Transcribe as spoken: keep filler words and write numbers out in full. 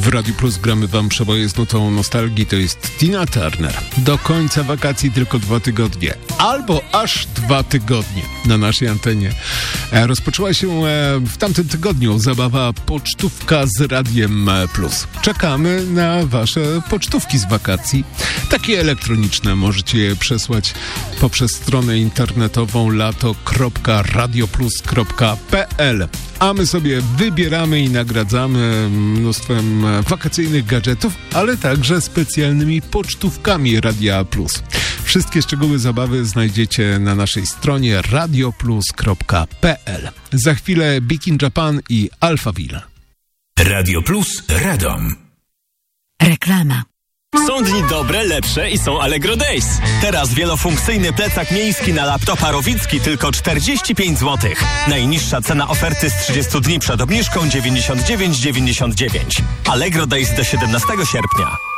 W Radiu Plus gramy wam przeboje z nutą nostalgii, to jest Tina Turner. Do końca wakacji tylko dwa tygodnie, albo aż dwa tygodnie na naszej antenie. E, rozpoczęła się e, w tamtym tygodniu zabawa Pocztówka z Radiem Plus. Czekamy na wasze pocztówki z wakacji. Takie elektroniczne możecie je przesłać poprzez stronę internetową lato kropka radioplus kropka p l. A my sobie wybieramy i nagradzamy mnóstwem wakacyjnych gadżetów, ale także specjalnymi pocztówkami Radia Plus. Wszystkie szczegóły zabawy znajdziecie na naszej stronie radioplus kropka p l. Za chwilę Big in Japan i Alphaville. Radio Plus Radom. Reklama. Są dni dobre, lepsze i są Allegro Days. Teraz wielofunkcyjny plecak miejski na laptopa Rowicki tylko czterdzieści pięć złotych. Najniższa cena oferty z trzydziestu dni przed obniżką dziewięćdziesiąt dziewięć dziewięćdziesiąt dziewięć. Allegro Days do siedemnastego sierpnia.